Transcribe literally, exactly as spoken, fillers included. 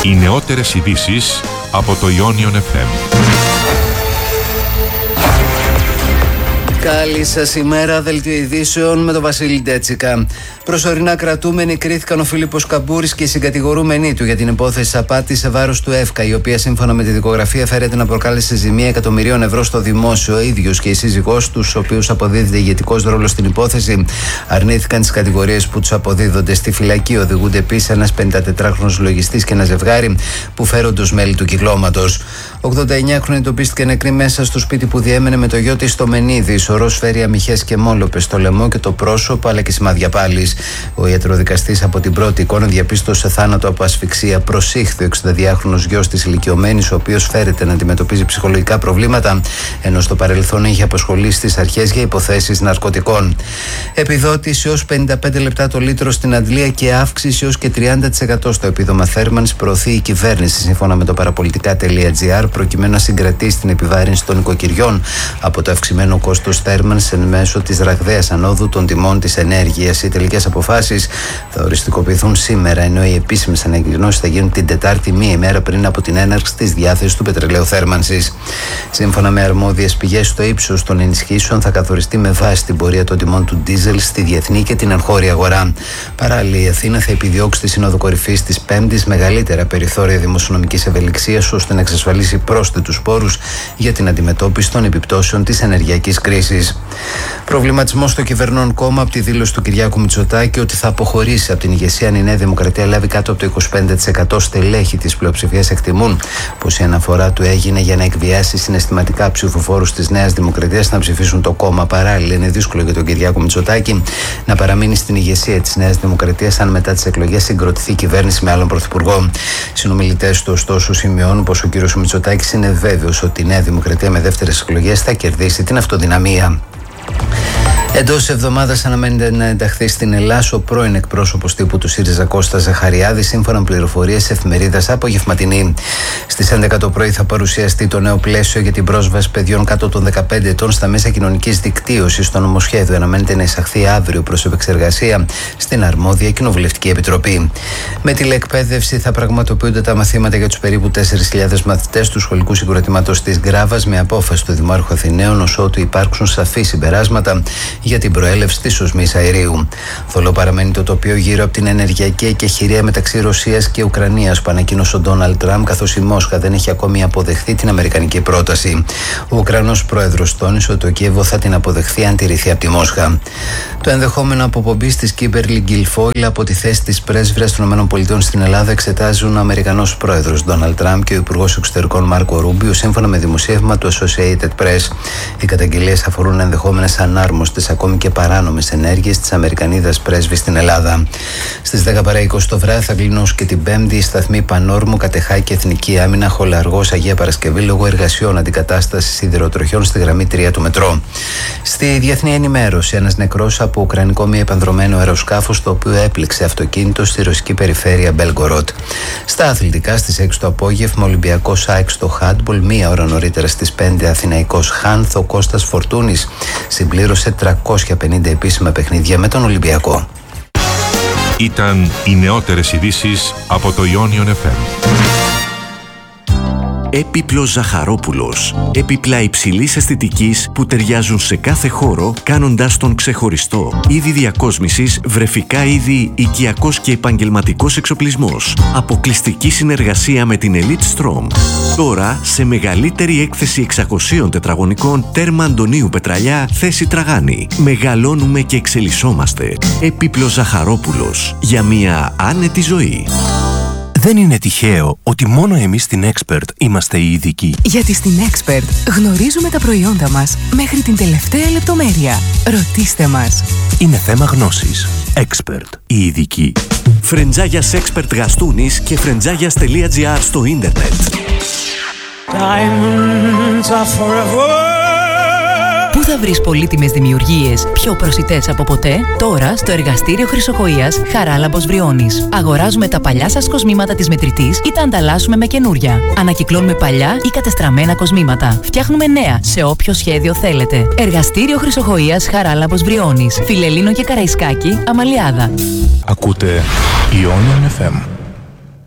Οι νεότερες ειδήσεις από το Ionion εφ εμ. Καλή σας ημέρα, δελτίο ειδήσεων με τον Βασίλη Ντέτσικα. Προσωρινά κρατούμενοι κρίθηκαν ο Φίλιππος Καμπούρης και οι συγκατηγορούμενοι του για την υπόθεση απάτης σε βάρος του ΕΦΚΑ, η οποία σύμφωνα με τη δικογραφία φέρεται να προκάλεσε ζημία εκατομμυρίων ευρώ στο δημόσιο. Ο ίδιος και η σύζυγός του, στους οποίους αποδίδεται ηγετικός ρόλος στην υπόθεση, αρνήθηκαν τις κατηγορίες που τους αποδίδονται. Στη φυλακή οδηγούνται επίσης ένας πενηντατετράχρονος λογιστής και ένα ζευγάρι που φέρονται ως μέλη του κυκλώματος. ογδονταεννιάχρονη εντοπίστηκε νεκρή μέσα στο σπίτι που διέμενε με το γιο της στο Μενίδη. Σωρός φέρει αμυχές και μόλοπες στο λαιμό και το πρόσωπο, αλλά και σημάδια πάλης. Ο ιατροδικαστής από την πρώτη εικόνα διαπίστωσε θάνατο από ασφυξία. Προσήχθη ο εξηνταδυάχρονος γιος της ηλικιωμένης, ο οποίος φέρεται να αντιμετωπίζει ψυχολογικά προβλήματα, ενώ στο παρελθόν είχε απασχολήσει στις αρχές για υποθέσεις ναρκωτικών. Επιδότηση ως πενήντα πέντε λεπτά το λίτρο στην Αντλία και αύξηση ως και τριάντα τοις εκατό στο επίδομα θέρμανσης προωθεί η κυβέρνηση, σύμφωνα με το παραπολιτικά τελεία τζι άρ, προκειμένου να συγκρατήσει την επιβάρυνση των οικοκυριών από το αυξημένο κόστος θέρμανσης εν μέσω της ραγδαίας ανόδου των τιμών της ενέργειας. Οι τελικές αποφάσεις θα οριστικοποιηθούν σήμερα, ενώ οι επίσημες ανακοινώσεις θα γίνουν την Τετάρτη, μία ημέρα πριν από την έναρξη της διάθεσης του πετρελαίου θέρμανσης. Σύμφωνα με αρμόδιες πηγές, το ύψος των ενισχύσεων θα καθοριστεί με βάση την πορεία των τιμών του ντίζελ στη διεθνή και την εγχώρια αγορά. Παράλληλα, η Αθήνα θα επιδιώξει τη Σύνοδο Κορυφής της Πέμπτης μεγαλύτερα περιθώρια δημοσιονομικής ευελιξίας, ώστε να εξασφαλίσει πρόσθετους πόρους για την αντιμετώπιση των επιπτώσεων της ενεργειακής κρίσης. Προβληματισμό στο κυβερνών κόμμα από τη δήλωση του Κυριάκου Μητσοτάκη ότι θα αποχωρήσει από την ηγεσία αν η Νέα Δημοκρατία λάβει κάτω από το είκοσι πέντε τοις εκατό. Στελέχη της πλειοψηφίας εκτιμούν πως η αναφορά του έγινε για να εκβιάσει συναισθηματικά ψηφοφόρους της Νέας Δημοκρατίας να ψηφίσουν το κόμμα. Παράλληλα, είναι δύσκολο για τον Κυριάκο Μητσοτάκη να παραμείνει στην ηγεσία της Νέας Δημοκρατίας αν μετά τις εκλογές συγκροτηθεί κυβέρνηση με άλλον πρωθυπουργό. Οι συνομιλητές του, ωστόσο, σημειώνουν πως ο κ. Μητσοτάκης είναι βέβαιος ότι η Νέα Δημοκρατία με δεύτερες εκλογές θα κερδίσει την αυτοδυναμία. Εντός εβδομάδας αναμένεται να ενταχθεί στην Ελλάδα ο πρώην εκπρόσωπος τύπου του ΣΥΡΙΖΑ Κώστας Ζαχαριάδης, σύμφωνα με πληροφορίες εφημερίδας Απογευματινή. Στις έντεκα το πρωί θα παρουσιαστεί το νέο πλαίσιο για την πρόσβαση παιδιών κάτω των δεκαπέντε ετών στα μέσα κοινωνικής δικτύωσης. Το νομοσχέδιο αναμένεται να εισαχθεί αύριο προς επεξεργασία στην αρμόδια Κοινοβουλευτική Επιτροπή. Με τηλεεκπαίδευση θα πραγματοποιούνται τα μαθήματα για τους περίπου τέσσερις χιλιάδες μαθητές του σχολικού συγκροτήματος της Γκράβας, με απόφαση του Δημάρχου Αθηναίων, ως ότου υπάρξουν σαφή συμπεράσματα για την προέλευση της οσμής αερίου. Θολό παραμένει το τοπίο γύρω από την ενεργειακή εκεχηρία μεταξύ Ρωσίας και Ουκρανίας που ανακοίνωσε ο Ντόναλντ Τραμπ, καθώς η Μόσχα δεν έχει ακόμη αποδεχθεί την αμερικανική πρόταση. Ο Ουκρανός πρόεδρος τόνισε ότι το Κίεβο θα την αποδεχθεί αν τηρηθεί από τη Μόσχα. Το ενδεχόμενο αποπομπής της Κίμπερλι Γκιλφόιλ από τη θέση της πρέσβυρας των ΗΠΑ στην Ελλάδα εξετάζουν ο Αμερικανός πρόεδρος Ντόναλντ Τραμπ και ο Υπουργός Εξωτερικών Μάρκο Ρούμπιο, σύμφωνα με δημοσίευμα του Associated Press. Οι καταγγελίες αφορούν ενδεχόμενες ανάρμοστες ακόμη και παράνομες ενέργειες της Αμερικανίδας πρέσβης στην Ελλάδα. Στις δέκα παρά είκοσι το βράδυ θα κλείνουν και την Πέμπτη οι σταθμοί Πανόρμου, Κατεχάκη, Εθνική Άμυνα, Χολαργός, Αγία Παρασκευή λόγω εργασιών αντικατάστασης σιδηροτροχιών στη γραμμή τρία του μετρό. Στη διεθνή ενημέρωση, ένας νεκρός από ουκρανικό μη επανδρωμένο αεροσκάφος, το οποίο έπληξε αυτοκίνητο στη ρωσική περιφέρεια Μπέλγκοροτ. Στα αθλητικά, στις έξι το απόγευμα, Ολυμπιακός ΑΕΚ στο χάντμπολ, μία ώρα νωρίτερα στις πέντε Αθηναϊκός Χάνθ. Ο Κώστας Φορτούνης συμπλήρωσε τριακόσια πενήντα επίσημα παιχνίδια με τον Ολυμπιακό. Ήταν οι νεότερες ειδήσεις από το Ionion εφ εμ. Έπιπλος Ζαχαρόπουλος. Έπιπλα υψηλής αισθητικής που ταιριάζουν σε κάθε χώρο, κάνοντάς τον ξεχωριστό. Είδη διακόσμησης, βρεφικά είδη, οικιακός και επαγγελματικός εξοπλισμός. Αποκλειστική συνεργασία με την Elite Strom. Τώρα σε μεγαλύτερη έκθεση εξακοσίων τετραγωνικών, τέρμα Αντωνίου Πετραλιά, θέση Τραγάνη. Μεγαλώνουμε και εξελισσόμαστε. Έπιπλος Ζαχαρόπουλος. Για μια άνετη ζωή. Δεν είναι τυχαίο ότι μόνο εμείς στην Expert είμαστε οι ειδικοί. Γιατί στην Expert γνωρίζουμε τα προϊόντα μας μέχρι την τελευταία λεπτομέρεια. Ρωτήστε μας. Είναι θέμα γνώσης. Expert, οι ειδικοί. Φρεντζάγιας Expert Γαστούνης και φρεντζάγιας.gr στο ίντερνετ. Diamonds are forever. Πού θα βρεις πολύτιμες δημιουργίες πιο προσιτές από ποτέ? Τώρα στο εργαστήριο Χρυσοκοΐας Χαράλαμπος Βριώνης. Αγοράζουμε τα παλιά σας κοσμήματα της μετρητής ή τα ανταλλάσσουμε με καινούρια. Ανακυκλώνουμε παλιά ή κατεστραμμένα κοσμήματα. Φτιάχνουμε νέα σε όποιο σχέδιο θέλετε. Εργαστήριο Χρυσοκοΐας Χαράλαμπος Βριώνης. Φιλελλήνο και Καραϊσκάκη, Αμαλιάδα. Ακούτε Ionion εφ εμ.